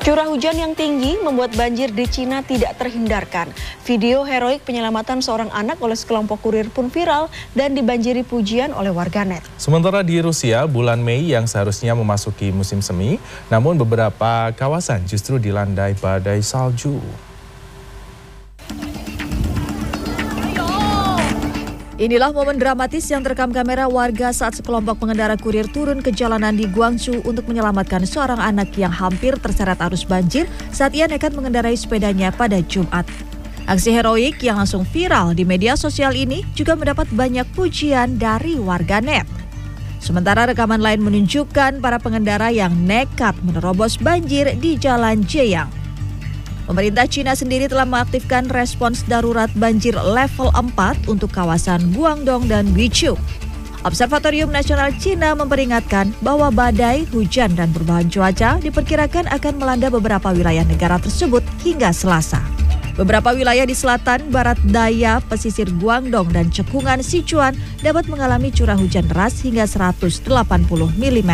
Curah hujan yang tinggi membuat banjir di Cina tidak terhindarkan. Video heroik penyelamatan seorang anak oleh sekelompok kurir pun viral dan dibanjiri pujian oleh warganet. Sementara di Rusia, bulan Mei yang seharusnya memasuki musim semi, namun beberapa kawasan justru dilandai badai salju. Inilah momen dramatis yang terekam kamera warga saat sekelompok pengendara kurir turun ke jalanan di Guangzhou untuk menyelamatkan seorang anak yang hampir terseret arus banjir saat ia nekat mengendarai sepedanya pada Jumat. Aksi heroik yang langsung viral di media sosial ini juga mendapat banyak pujian dari warganet. Sementara rekaman lain menunjukkan para pengendara yang nekat menerobos banjir di Jalan Jieyang. Pemerintah Cina sendiri telah mengaktifkan respons darurat banjir level 4 untuk kawasan Guangdong dan Guizhou. Observatorium Nasional Cina memperingatkan bahwa badai, hujan, dan perubahan cuaca diperkirakan akan melanda beberapa wilayah negara tersebut hingga Selasa. Beberapa wilayah di selatan, barat daya, pesisir Guangdong, dan cekungan Sichuan dapat mengalami curah hujan deras hingga 180 mm.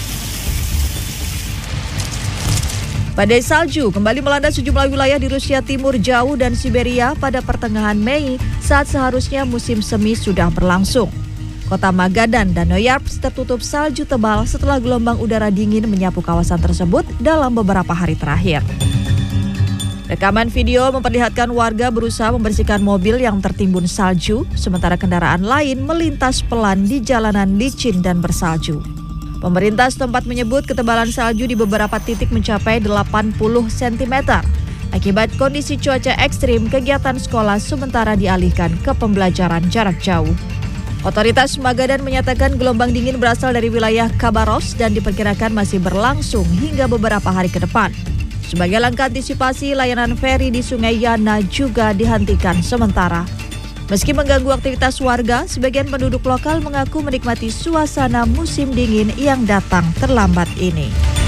Badai salju kembali melanda sejumlah wilayah di Rusia Timur jauh dan Siberia pada pertengahan Mei saat seharusnya musim semi sudah berlangsung. Kota Magadan dan Noyarsk tertutup salju tebal setelah gelombang udara dingin menyapu kawasan tersebut dalam beberapa hari terakhir. Rekaman video memperlihatkan warga berusaha membersihkan mobil yang tertimbun salju, sementara kendaraan lain melintas pelan di jalanan licin dan bersalju. Pemerintah setempat menyebut ketebalan salju di beberapa titik mencapai 80 cm. Akibat kondisi cuaca ekstrim, kegiatan sekolah sementara dialihkan ke pembelajaran jarak jauh. Otoritas Magadan menyatakan gelombang dingin berasal dari wilayah Khabarovsk dan diperkirakan masih berlangsung hingga beberapa hari ke depan. Sebagai langkah antisipasi, layanan feri di Sungai Yana juga dihentikan sementara. Meski mengganggu aktivitas warga, sebagian penduduk lokal mengaku menikmati suasana musim dingin yang datang terlambat ini.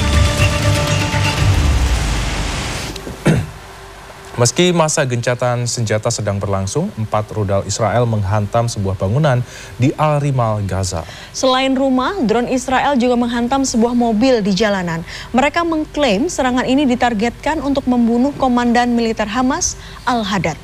Meski masa gencatan senjata sedang berlangsung, 4 rudal Israel menghantam sebuah bangunan di Al-Rimal, Gaza. Selain rumah, drone Israel juga menghantam sebuah mobil di jalanan. Mereka mengklaim serangan ini ditargetkan untuk membunuh komandan militer Hamas, Al-Haddad.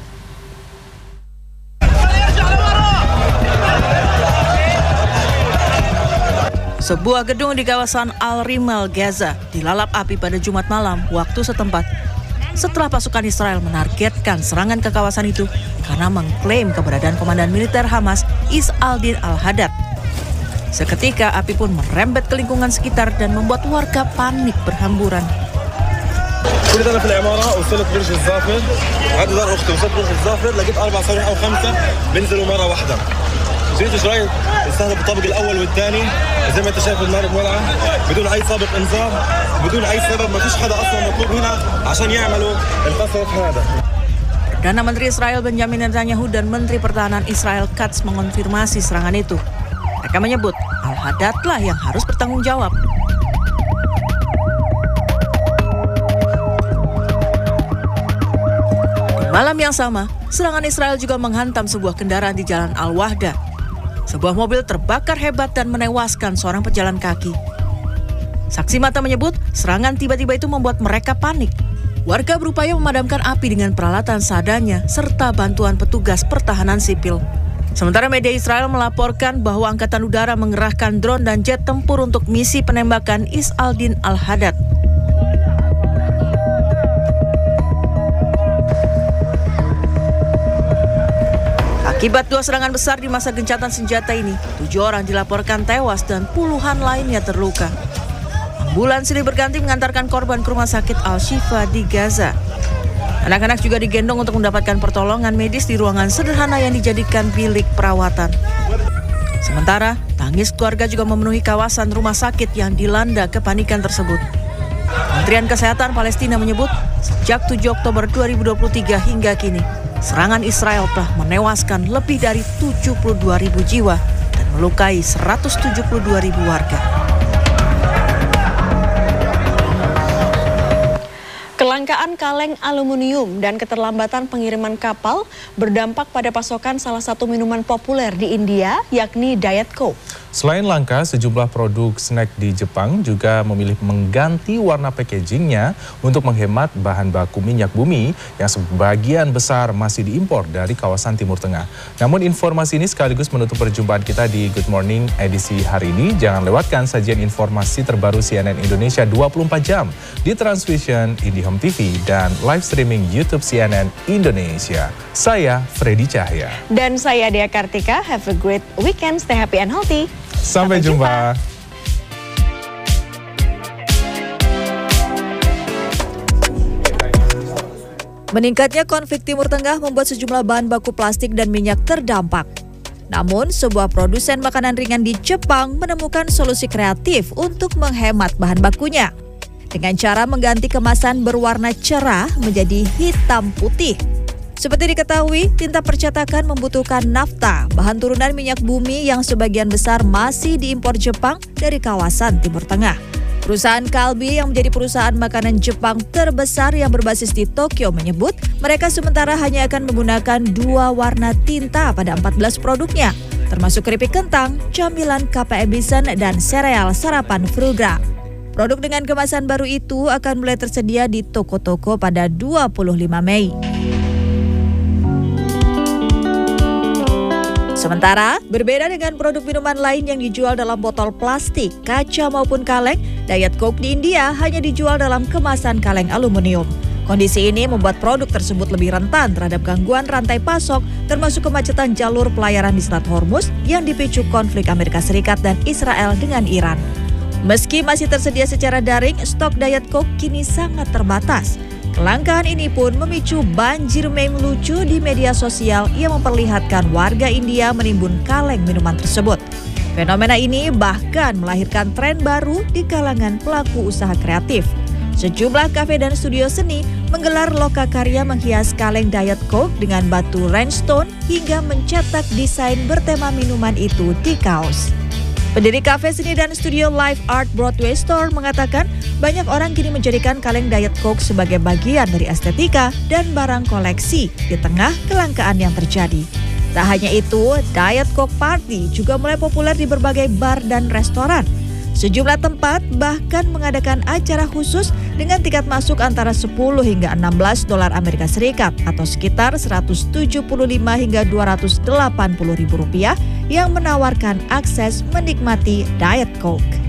Sebuah gedung di kawasan Al-Rimal, Gaza dilalap api pada Jumat malam waktu setempat setelah pasukan Israel menargetkan serangan ke kawasan itu karena mengklaim keberadaan komandan militer Hamas Is-al-Din al-Haddad. Seketika api pun merembet ke lingkungan sekitar dan membuat warga panik berhamburan. كنت انا في العماره وصلت برج الزافر هذا دار اختي وصلت برج الزافر لقيت 4 صواريخ او 5 بينزلوا مره واحده جيت شوي استهدف الطابق الاول والثاني زي ما انت شايف النار مولعه بدون اي سابق انذار بدون اي سبب ما فيش حدا اصلا مطلوب هنا عشان يعملوا التصرف هذا. Perdana Menteri Israel Benjamin Netanyahu dan Menteri Pertahanan Israel Katz mengonfirmasi serangan itu. Mereka menyebut Al-Haddad lah yang harus bertanggung jawab. Malam yang sama, serangan Israel juga menghantam sebuah kendaraan di Jalan Al-Wahda. Sebuah mobil terbakar hebat dan menewaskan seorang pejalan kaki. Saksi mata menyebut serangan tiba-tiba itu membuat mereka panik. Warga berupaya memadamkan api dengan peralatan seadanya serta bantuan petugas pertahanan sipil. Sementara media Israel melaporkan bahwa Angkatan Udara mengerahkan drone dan jet tempur untuk misi penembakan Is-al-Din al-Haddad. Akibat 2 serangan besar di masa gencatan senjata ini, 7 orang dilaporkan tewas dan puluhan lainnya terluka. Ambulans silih berganti mengantarkan korban ke rumah sakit Al-Shifa di Gaza. Anak-anak juga digendong untuk mendapatkan pertolongan medis di ruangan sederhana yang dijadikan bilik perawatan. Sementara, tangis keluarga juga memenuhi kawasan rumah sakit yang dilanda kepanikan tersebut. Kementerian Kesehatan Palestina menyebut, sejak 7 Oktober 2023 hingga kini, serangan Israel telah menewaskan lebih dari 72.000 jiwa dan melukai 172.000 warga. Kelangkaan kaleng aluminium dan keterlambatan pengiriman kapal berdampak pada pasokan salah satu minuman populer di India, yakni Diet Coke. Selain langka, sejumlah produk snack di Jepang juga memilih mengganti warna packagingnya untuk menghemat bahan baku minyak bumi yang sebagian besar masih diimpor dari kawasan Timur Tengah. Namun informasi ini sekaligus menutup perjumpaan kita di Good Morning edisi hari ini. Jangan lewatkan sajian informasi terbaru CNN Indonesia 24 jam di Transvision, IndiHome TV, dan live streaming YouTube CNN Indonesia. Saya Freddy Cahya. Dan saya Dea Kartika. Have a great weekend, stay happy and healthy. Sampai jumpa. Meningkatnya konflik Timur Tengah membuat sejumlah bahan baku plastik dan minyak terdampak. Namun, sebuah produsen makanan ringan di Jepang menemukan solusi kreatif untuk menghemat bahan bakunya. Dengan cara mengganti kemasan berwarna cerah menjadi hitam putih. Seperti diketahui, tinta percetakan membutuhkan nafta, bahan turunan minyak bumi yang sebagian besar masih diimpor Jepang dari kawasan Timur Tengah. Perusahaan Calbee yang menjadi perusahaan makanan Jepang terbesar yang berbasis di Tokyo menyebut mereka sementara hanya akan menggunakan 2 warna tinta pada 14 produknya, termasuk keripik kentang, camilan KPM Bison, dan sereal sarapan Frugal. Produk dengan kemasan baru itu akan mulai tersedia di toko-toko pada 25 Mei. Sementara, berbeda dengan produk minuman lain yang dijual dalam botol plastik, kaca maupun kaleng, Diet Coke di India hanya dijual dalam kemasan kaleng aluminium. Kondisi ini membuat produk tersebut lebih rentan terhadap gangguan rantai pasok, termasuk kemacetan jalur pelayaran di Selat Hormuz yang dipicu konflik Amerika Serikat dan Israel dengan Iran. Meski masih tersedia secara daring, stok Diet Coke kini sangat terbatas. Kelangkaan ini pun memicu banjir meme lucu di media sosial yang memperlihatkan warga India menimbun kaleng minuman tersebut. Fenomena ini bahkan melahirkan tren baru di kalangan pelaku usaha kreatif. Sejumlah kafe dan studio seni menggelar loka karya menghias kaleng Diet Coke dengan batu rhinestone hingga mencetak desain bertema minuman itu di kaos. Pendiri kafe seni dan studio Live Art Broadway Store mengatakan banyak orang kini menjadikan kaleng Diet Coke sebagai bagian dari estetika dan barang koleksi di tengah kelangkaan yang terjadi. Tak hanya itu, Diet Coke Party juga mulai populer di berbagai bar dan restoran. Sejumlah tempat bahkan mengadakan acara khusus dengan tiket masuk antara 10 hingga 16 dolar Amerika Serikat atau sekitar 175 hingga 280 ribu rupiah yang menawarkan akses menikmati Diet Coke.